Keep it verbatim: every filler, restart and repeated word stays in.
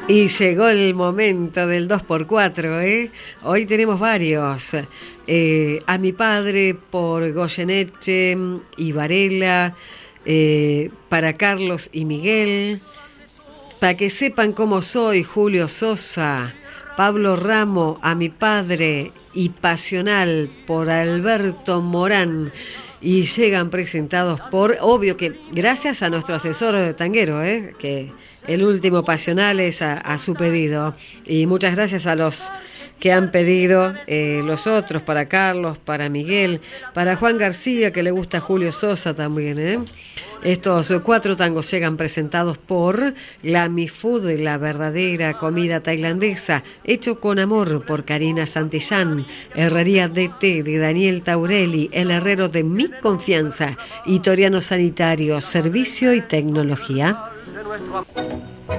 Y llegó el momento del dos por cuatro, ¿eh? Hoy tenemos varios. Eh, a mi padre por Goyeneche y Varela, eh, para Carlos y Miguel, para que sepan cómo soy, Julio Sosa, Pablo Ramo, a mi padre y Pasional por Alberto Morán. Y llegan presentados por, obvio que gracias a nuestro asesor tanguero, ¿eh? Que el último Pasional es a, a su pedido. Y muchas gracias a los que han pedido, eh, los otros, para Carlos, para Miguel, para Juan García, que le gusta Julio Sosa también, ¿eh? Estos cuatro tangos llegan presentados por la Mi Food, la verdadera comida tailandesa, hecho con amor por Karina Santillán, Herrería D T de Daniel Taurelli, el herrero de mi confianza, y Toriano Sanitario, servicio y tecnología.